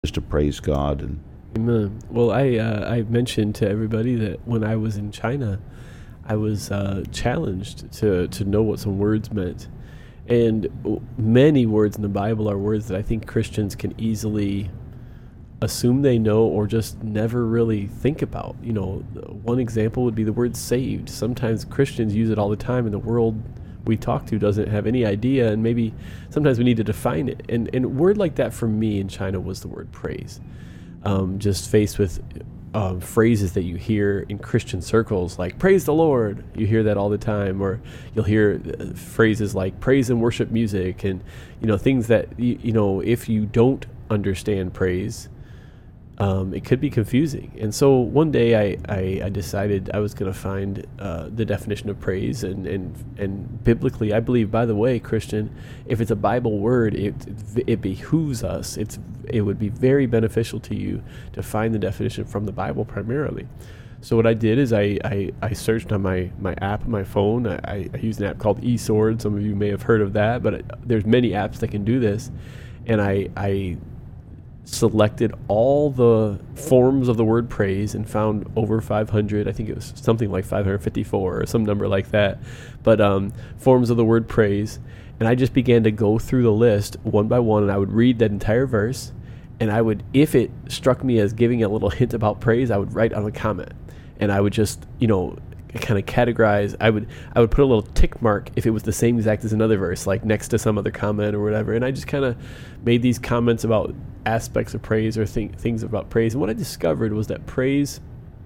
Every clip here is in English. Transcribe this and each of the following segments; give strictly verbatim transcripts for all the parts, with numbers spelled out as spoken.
just to praise God. And Amen. Well, I uh, I mentioned to everybody that when I was in China, I was uh, challenged to to know what some words meant, and many words in the Bible are words that I think Christians can easily assume they know or just never really think about. You know, one example would be the word saved. Sometimes Christians use it all the time, and the world we talk to doesn't have any idea, and maybe sometimes we need to define it. And, and a word like that for me in China was the word praise. Um, just faced with um, phrases that you hear in Christian circles, like praise the Lord. You hear that all the time, or you'll hear uh, phrases like praise and worship music, and you know, things that you, you know, if you don't understand praise, Um, it could be confusing. And so one day I, I, I decided I was going to find uh, the definition of praise. And, and, and biblically, I believe, by the way, Christian, if it's a Bible word, it, it behooves us. It's, it would be very beneficial to you to find the definition from the Bible primarily. So what I did is I, I, I searched on my, my app on my phone. I, I use an app called eSword. Some of you may have heard of that, but there's many apps that can do this. And I... I selected all the forms of the word praise and found over five hundred. I think it was something like five hundred fifty-four or some number like that. But um, forms of the word praise. And I just began to go through the list one by one, and I would read that entire verse. And I would, if it struck me as giving a little hint about praise, I would write on a comment. And I would just, you know, kind of categorize. I would I would put a little tick mark if it was the same exact as another verse, like next to some other comment or whatever. And I just kind of made these comments about aspects of praise or th- things about praise. And what I discovered was that praise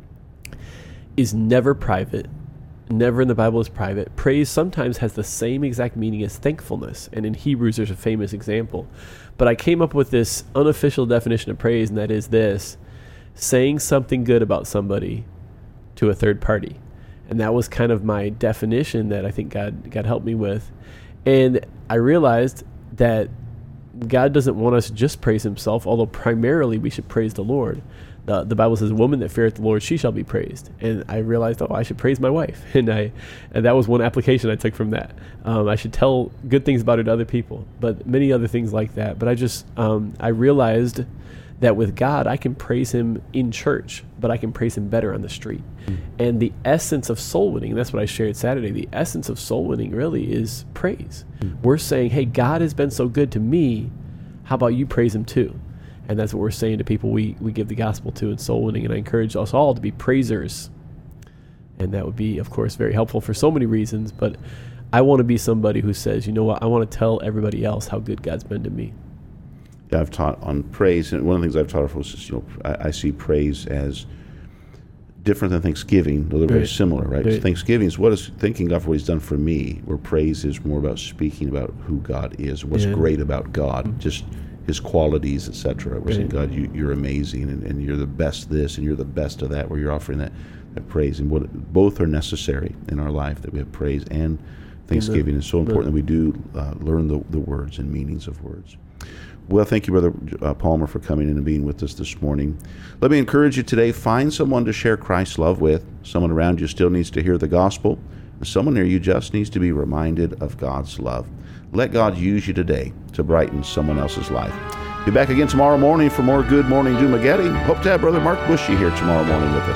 is never private. Never in the Bible is private. Praise sometimes has the same exact meaning as thankfulness. And in Hebrews, there's a famous example. But I came up with this unofficial definition of praise, and that is this: saying something good about somebody to a third party. And that was kind of my definition that I think God God helped me with. And I realized that God doesn't want us to just praise himself, although primarily we should praise the Lord. The, the Bible says, woman that feareth the Lord, she shall be praised. And I realized, oh, I should praise my wife. And I and that was one application I took from that. Um, I should tell good things about her to other people, but many other things like that. But I just, um, I realized that with God, I can praise him in church, but I can praise him better on the street. Mm. And the essence of soul winning, that's what I shared Saturday, the essence of soul winning really is praise. Mm. We're saying, hey, God has been so good to me. How about you praise him too? And that's what we're saying to people we, we give the gospel to in soul winning. And I encourage us all to be praisers. And that would be, of course, very helpful for so many reasons. But I want to be somebody who says, you know what, I want to tell everybody else how good God's been to me. Yeah, I've taught on praise, and one of the things I've taught our folks is, you know, I, I see praise as different than Thanksgiving, though they're very, very similar, right? Very. Thanksgiving is what is thanking God for what he's done for me, where praise is more about speaking about who God is, what's yeah. great about God, mm-hmm. just his qualities, et cetera. We're right. saying, God, you, you're amazing, and, and you're the best this, and you're the best of that, where you're offering that, that praise. And what both are necessary in our life, that we have praise and Thanksgiving. It's so important that we do uh, learn the, the words and meanings of words. Well, thank you, Brother uh, Palmer, for coming in and being with us this morning. Let me encourage you today, find someone to share Christ's love with. Someone around you still needs to hear the gospel. Someone near you just needs to be reminded of God's love. Let God use you today to brighten someone else's life. Be back again tomorrow morning for more Good Morning Dumageddon. Hope to have Brother Mark Bushy here tomorrow morning with us.